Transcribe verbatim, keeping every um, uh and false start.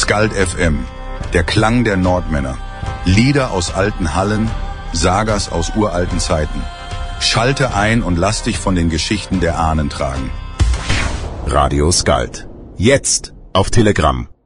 Skald F M, der Klang der Nordmänner. Lieder aus alten Hallen, Sagas aus uralten Zeiten. Schalte ein und lass dich von den Geschichten der Ahnen tragen. Radio Skald. Jetzt auf Telegram.